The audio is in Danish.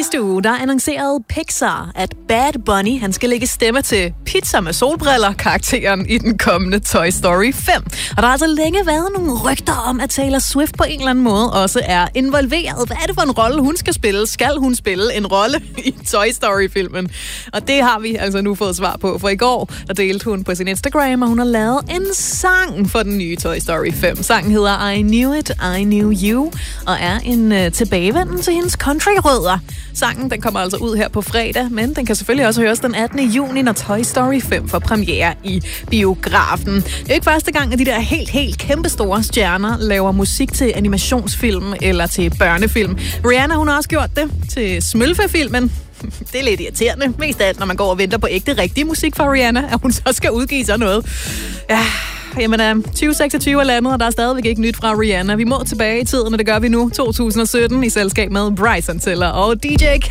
sidste uge, der annoncerede Pixar, at Bad Bunny, han skal lægge stemme til Pizza med solbriller-karakteren i den kommende Toy Story 5. Og der har altså længe været nogle rygter om, at Taylor Swift på en eller anden måde også er involveret. Hvad er det for en rolle, hun skal spille? Skal hun spille en rolle i Toy Story-filmen? Og det har vi altså nu fået svar på, for i går der delte hun på sin Instagram, og hun har lavet en sang for den nye Toy Story 5. Sangen hedder I Knew It, I Knew You, og er en tilbagevenden til hendes country-rødder. Sangen den kommer altså ud her på fredag, men den kan selvfølgelig også høres den 18. juni, når Toy Story 5 får premiere i biografen. Det er ikke første gang, at de der helt kæmpestore stjerner laver musik til animationsfilm eller til børnefilm. Rihanna, hun har også gjort det til Smølfe-filmen. Det er lidt irriterende, mest af alt, når man går og venter på ægte, rigtig musik fra Rihanna, at hun så skal udgive sådan noget. Ja, jamen 2026 er landet, og der er stadigvæk ikke nyt fra Rihanna. Vi må tilbage i tiden, og det gør vi nu, 2017, i selskab med Bryson Tiller og DJ